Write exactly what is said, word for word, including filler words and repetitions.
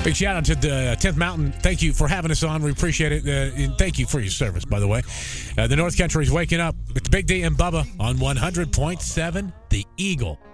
Big shout out to the tenth Mountain. Thank you for having us on. We appreciate it. Uh, and thank you for your service, by the way. Uh, the North Country is waking up with Big D and Bubba on one hundred point seven The Eagle.